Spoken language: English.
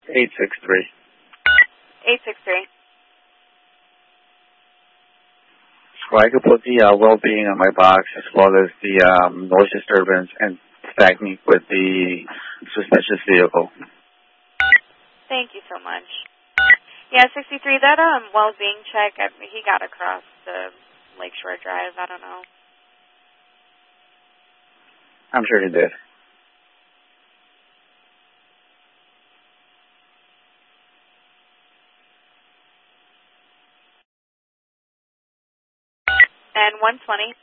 863. 863. So I could put the well-being on my box as well as the noise disturbance and tag me with the suspicious vehicle. Thank you so much. Yeah, 63, that well-being check, he got across the Lakeshore Drive. I don't know. I'm sure he did. And 120.